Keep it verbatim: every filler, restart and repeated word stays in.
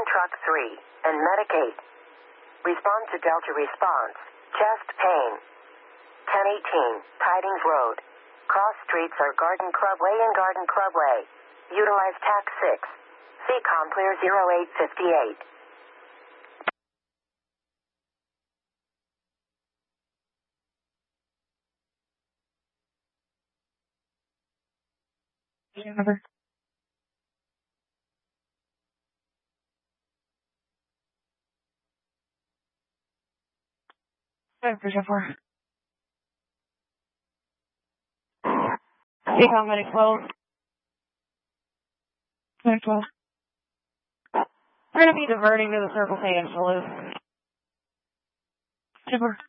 Truck three, and Medicaid. Respond to Delta response. Chest pain. ten eighteen, Tidings Road. Cross streets are Garden Club Way and Garden Club Way. Utilize tax six. C COM clear zero eight fifty-eight. Jennifer. Five percent four. See how many twelve. Nine twelve. We're gonna be diverting to the Circle K in Salute. Super.